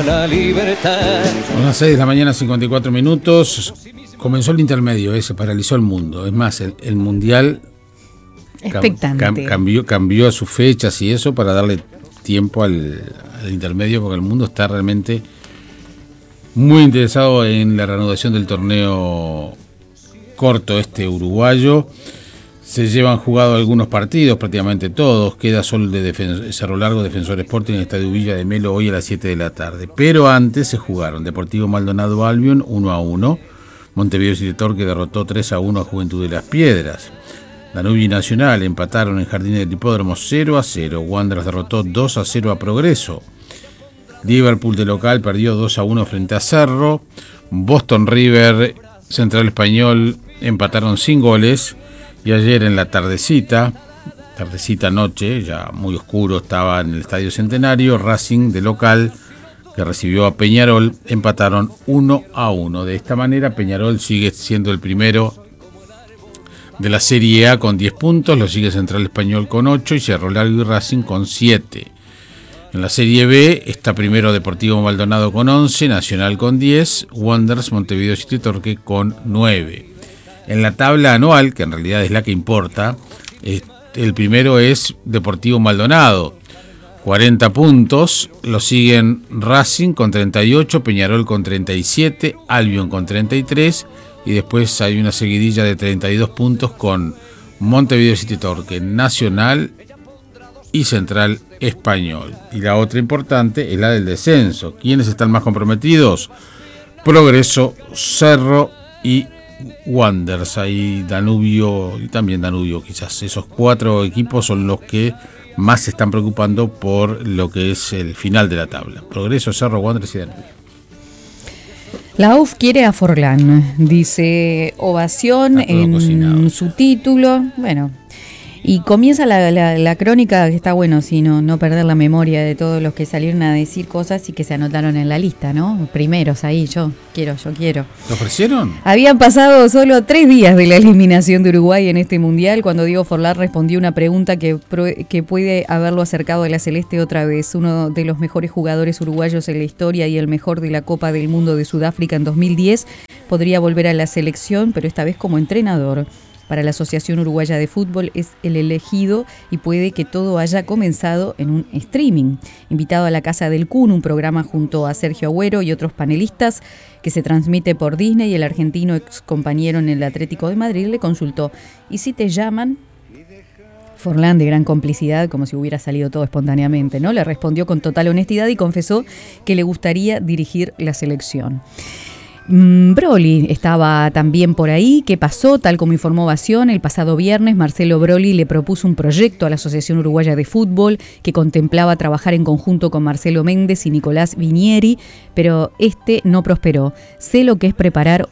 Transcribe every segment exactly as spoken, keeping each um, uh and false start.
a la libertad. Son las seis de la mañana, cincuenta y cuatro minutos. Comenzó el intermedio, eh, se paralizó el mundo. Es más, el, el mundial expectante. Cam, cambió, cambió sus fechas y eso para darle tiempo al, al intermedio, porque el mundo está realmente muy interesado en la reanudación del torneo corto este uruguayo. Se llevan jugado algunos partidos, prácticamente todos. Queda solo el de Defen- Cerro Largo, Defensor Sporting en el Estadio Villa de Melo hoy a las siete de la tarde. Pero antes se jugaron Deportivo Maldonado Albion uno a uno. Montevideo City Torque derrotó tres a uno a Juventud de las Piedras. Danubio y Nacional empataron en Jardines del Hipódromo cero a cero. Wanderers derrotó dos a cero a Progreso. Liverpool de local perdió dos a uno frente a Cerro. Boston River, Central Español empataron sin goles. Y ayer en la tardecita, tardecita noche, ya muy oscuro, estaba en el Estadio Centenario, Racing de local, que recibió a Peñarol, empataron uno a uno. De esta manera Peñarol sigue siendo el primero de la Serie A con diez puntos, lo sigue Central Español con ocho y Cerro Largo y Racing con siete. En la Serie B está primero Deportivo Maldonado con once, Nacional con diez, Wanderers, Montevideo City Torque con nueve. En la tabla anual, que en realidad es la que importa, el primero es Deportivo Maldonado, cuarenta puntos, lo siguen Racing con treinta y ocho, Peñarol con treinta y siete, Albion con treinta y tres, y después hay una seguidilla de treinta y dos puntos con Montevideo City Torque, Nacional y Central Español. Y la otra importante es la del descenso. ¿Quiénes están más comprometidos? Progreso, Cerro y Wanderers, ahí Danubio y también Danubio, quizás esos cuatro equipos son los que más se están preocupando por lo que es el final de la tabla. Progreso, Cerro, Wanderers y Danubio. La U F quiere a Forlán, dice ovación en cocinado. Su título, bueno. Y comienza la, la, la crónica, que está bueno, si no, no perder la memoria de todos los que salieron a decir cosas y que se anotaron en la lista, ¿no? Primeros ahí, yo quiero, yo quiero. ¿Te ofrecieron? Habían pasado solo tres días de la eliminación de Uruguay en este mundial cuando Diego Forlán respondió una pregunta que, que puede haberlo acercado a la Celeste otra vez. Uno de los mejores jugadores uruguayos en la historia y el mejor de la Copa del Mundo de Sudáfrica en dos mil diez podría volver a la selección, pero esta vez como entrenador. Para la Asociación Uruguaya de Fútbol es el elegido y puede que todo haya comenzado en un streaming. Invitado a la Casa del Kun, un programa junto a Sergio Agüero y otros panelistas que se transmite por Disney, el argentino ex compañero en el Atlético de Madrid le consultó: ¿y si te llaman? Forlán, de gran complicidad, como si hubiera salido todo espontáneamente, ¿no? Le respondió con total honestidad y confesó que le gustaría dirigir la selección. Broly estaba también por ahí. ¿Qué pasó? Tal como informó Ovación, el pasado viernes Marcelo Broly le propuso un proyecto a la Asociación Uruguaya de Fútbol que contemplaba trabajar en conjunto con Marcelo Méndez y Nicolás Vinieri, pero este no prosperó. Sé lo que es preparar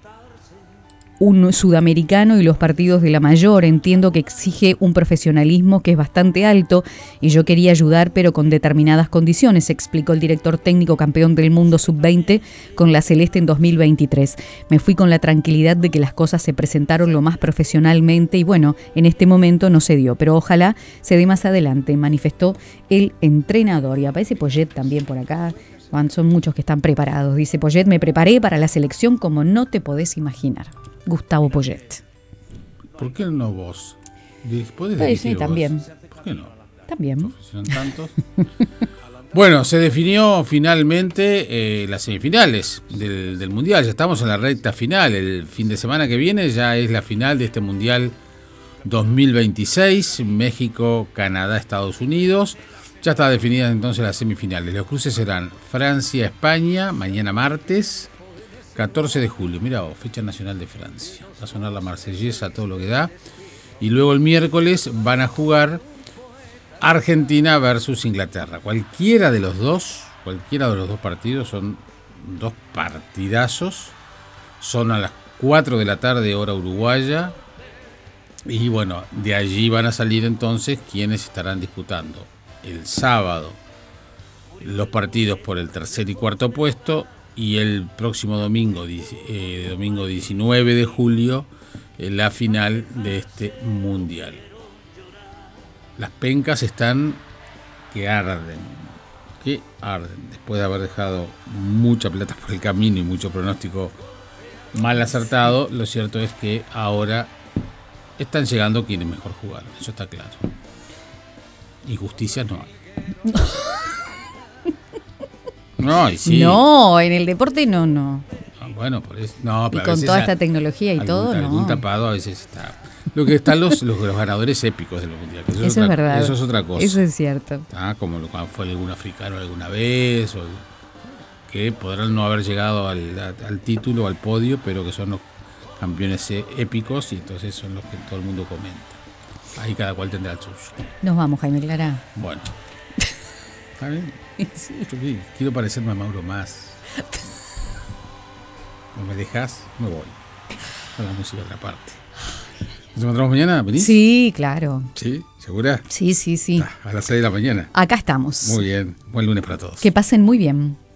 un sudamericano y los partidos de la mayor. Entiendo que exige un profesionalismo que es bastante alto y yo quería ayudar, pero con determinadas condiciones, explicó el director técnico campeón del mundo sub veinte con la Celeste en dos mil veintitrés. Me fui con la tranquilidad de que las cosas se presentaron lo más profesionalmente y bueno, en este momento no se dio, pero ojalá se dé más adelante, manifestó el entrenador. Y aparece Poyet también por acá. Son muchos que están preparados. Dice Poyet: me preparé para la selección como no te podés imaginar. Gustavo Poyet. ¿Por qué no vos? ¿Puedes sí, sí, también. ¿Por qué no? También. Son tantos. Bueno, se definió finalmente eh, las semifinales del, del Mundial. Ya estamos en la recta final. El fin de semana que viene ya es la final de este Mundial dos mil veintiséis. México, Canadá, Estados Unidos. Ya está definidas entonces las semifinales. Los cruces serán Francia-España, mañana martes, catorce de julio. Mira vos, fecha nacional de Francia. Va a sonar la marsellesa, todo lo que da. Y luego el miércoles van a jugar Argentina versus Inglaterra. Cualquiera de los dos, cualquiera de los dos partidos son dos partidazos. Son a las cuatro de la tarde, hora uruguaya. Y bueno, de allí van a salir entonces quienes estarán disputando el sábado los partidos por el tercer y cuarto puesto, y el próximo domingo, eh, domingo diecinueve de julio, eh, la final de este mundial. Las pencas están que arden, que arden. Después de haber dejado mucha plata por el camino y mucho pronóstico mal acertado, lo cierto es que ahora están llegando quienes mejor jugaron, eso está claro. Injusticias no hay. No, y sí. No, en el deporte no, no. Ah, bueno, por eso. No, pero y con toda esta tecnología y algún, todo, algún no. tapado a veces está. Lo que están los, los, los ganadores épicos del mundial. Eso, Eso es, otra, es verdad. Eso es otra cosa. Eso es cierto. Ah, como lo, cuando fue algún africano alguna vez, o que podrán no haber llegado al, al título, al podio, pero que son los campeones épicos y entonces son los que todo el mundo comenta. Ahí cada cual tendrá el suyo. Nos vamos, Jaime Clara. Bueno. ¿Está bien? Sí. Yo quiero parecerme a Mauro más. No me dejas, me voy. Con la música otra parte. ¿Nos encontramos mañana? ¿Venís? Sí, claro. ¿Sí? ¿Segura? Sí, sí, sí. Ah, a las seis de la mañana. Acá estamos. Muy bien. Buen lunes para todos. Que pasen muy bien.